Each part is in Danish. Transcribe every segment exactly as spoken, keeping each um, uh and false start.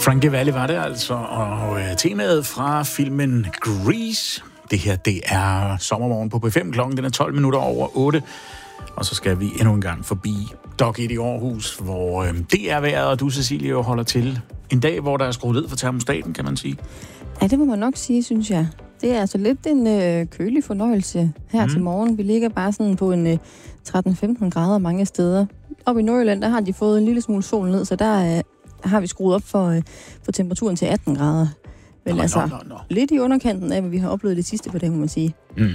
Frankie Valli var det altså, og øh, temaet fra filmen Grease. Det her, det er sommermorgen på P fem. Klokken den er tolv minutter over otte. Og så skal vi endnu en gang forbi Dok et i Aarhus, hvor øh, det er vejret, og du, Cecilie, jo holder til. En dag, hvor der er skruet ned for termostaten, kan man sige. Ja, det må man nok sige, synes jeg. Det er altså lidt en øh, kølig fornøjelse her mm. til morgen. Vi ligger bare sådan på en øh, tretten femten grader mange steder. Oppe i Nordjylland, der har de fået en lille smule sol ned, så der øh, har vi skruet op for, øh, for temperaturen til atten grader. Men nå, altså, nå, nå, nå. lidt i underkanten af, hvad vi har oplevet det sidste på det, må man sige. Mm.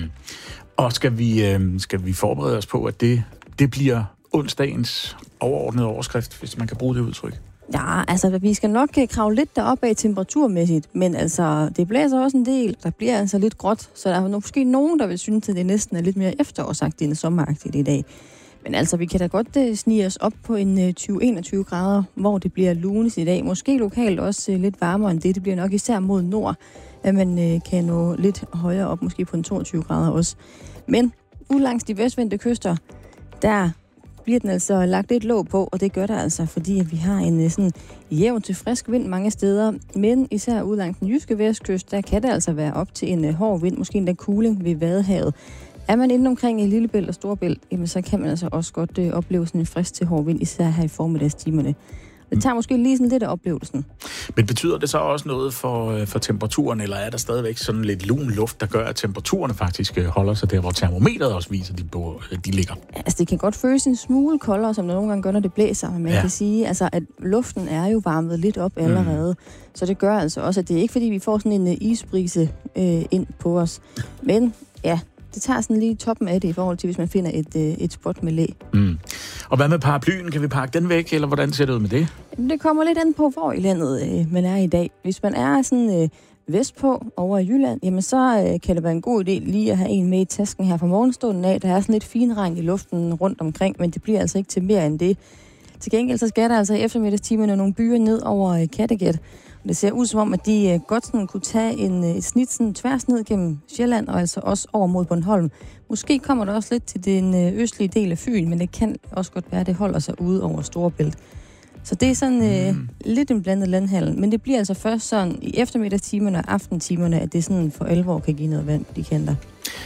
Og skal vi, øh, skal vi forberede os på, at det, det bliver onsdagens overordnede overskrift, hvis man kan bruge det udtryk? Ja, altså, vi skal nok kravle lidt deroppe af temperaturmæssigt, men altså, det blæser også en del. Der bliver altså lidt gråt, så der er måske nogen, der vil synes, at det næsten er lidt mere efterårsagtigt end sommeragtigt i dag. Men altså, vi kan da godt uh, snige os op på en uh, tyve til enogtyve grader, hvor det bliver lunes i dag. Måske lokalt også uh, lidt varmere end det. Det bliver nok især mod nord, at man uh, kan nå lidt højere op, måske på en toogtyve grader også. Men ude langs de vestvendte kyster, der bliver den altså lagt lidt låg på, og det gør der altså, fordi at vi har en sådan jævn til frisk vind mange steder, men især ude langs den jyske vestkyst, der kan det altså være op til en uh, hård vind, måske endda kuling ved Vadehavet. Er man inde omkring i Lillebælt og Storebælt, jamen så kan man altså også godt øh, opleve sådan en frisk til hård vind, især her i formiddagstimerne. Det tager måske lige sådan lidt af oplevelsen. Men betyder det så også noget for, øh, for temperaturen, eller er der stadigvæk sådan lidt lun luft, der gør, at temperaturerne faktisk øh, holder sig der, hvor termometeret også viser, de, øh, de ligger? Altså det kan godt føles en smule koldere, som det nogle gange gør, når det blæser, men man ja. kan sige, altså, at luften er jo varmet lidt op allerede. Mm. Så det gør altså også, at det er ikke fordi, vi får sådan en uh, isbrise øh, ind på os. Men ja, det tager sådan lige toppen af det i forhold til, hvis man finder et, øh, et spot med læ. Mm. Og hvad med paraplyen? Kan vi pakke den væk, eller hvordan ser det ud med det? Jamen, det kommer lidt an på, hvor i landet øh, man er i dag. Hvis man er sådan øh, vestpå over i Jylland, jamen så øh, kan det være en god idé lige at have en med i tasken her fra morgenstunden af. Der er sådan lidt finregn i luften rundt omkring, men det bliver altså ikke til mere end det. Til gengæld så skal der altså i eftermiddagstimerne nogle byer ned over øh, Kattegat. Det ser ud som om, at de godt sådan kunne tage en, et snit sådan tværs ned gennem Sjælland, og altså også over mod Bornholm. Måske kommer der også lidt til den østlige del af Fyn, men det kan også godt være, at det holder sig ude over Storebælt. Så det er sådan mm. øh, lidt en blandet landhandel, men det bliver altså først sådan i eftermiddagstimerne og aftentimerne, at det sådan for alvor kan give noget vand på de kanter.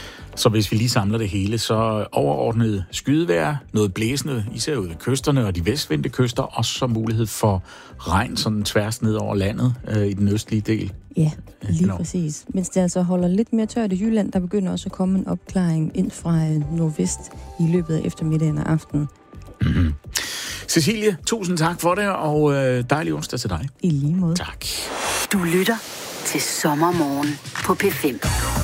Så hvis vi lige samler det hele, så overordnet skydevejr, noget blæsende, især ude ved kysterne og de vestvendte kyster, og så mulighed for regn sådan tværs ned over landet øh, i den østlige del. Ja, lige præcis. Mens det altså holder lidt mere tørt i Jylland, der begynder også at komme en opklaring ind fra nordvest i løbet af eftermiddagen og aftenen. Mm-hmm. Cecilie, tusind tak for det, og øh, dejlig onsdag til dig. I lige måde. Tak. Du lytter til Sommermorgen på P fem.